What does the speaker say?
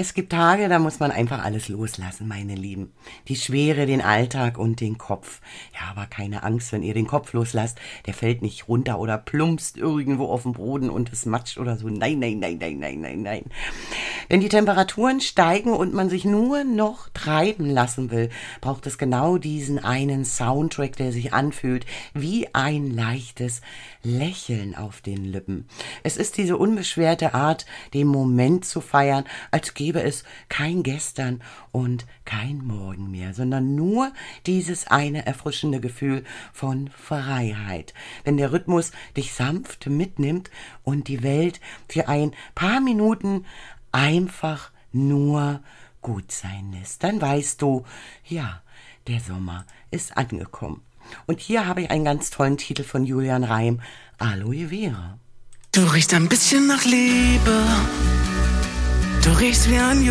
Es gibt Tage, da muss man einfach alles loslassen, meine Lieben. Die Schwere, den Alltag und den Kopf. Ja, aber keine Angst, wenn ihr den Kopf loslasst, der fällt nicht runter oder plumpst irgendwo auf den Boden und es matscht oder so. Nein, nein, nein, nein, nein, nein, nein. Wenn die Temperaturen steigen und man sich nur noch treiben lassen will, braucht es genau diesen einen Soundtrack, der sich anfühlt wie ein leichtes Lächeln auf den Lippen. Es ist diese unbeschwerte Art, den Moment zu feiern, als gäbe es kein Gestern und kein Morgen mehr, sondern nur dieses eine erfrischende Gefühl von Freiheit. Wenn der Rhythmus dich sanft mitnimmt und die Welt für ein paar Minuten einfach nur gut sein lässt, dann weißt du, ja, der Sommer ist angekommen. Und hier habe ich einen ganz tollen Titel von Julian Reim, Aloe Vera. Du riechst ein bisschen nach Liebe, du riechst wie ein